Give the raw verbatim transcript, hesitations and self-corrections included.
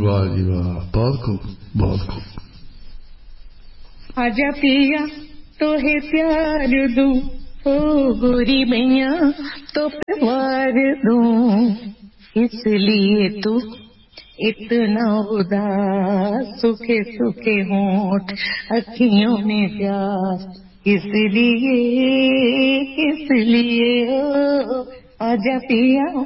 वाह जी वाह, बहुत खूब बहुत खूब। आजा पिया तो है प्यार दूं, ओ गोरी मैया तो प्यार दूं, इसलिए तू इतना उदास, सूखे सूखे होंठ अखियों में प्यास, इसलिए इसलिए ओ आजा पिया।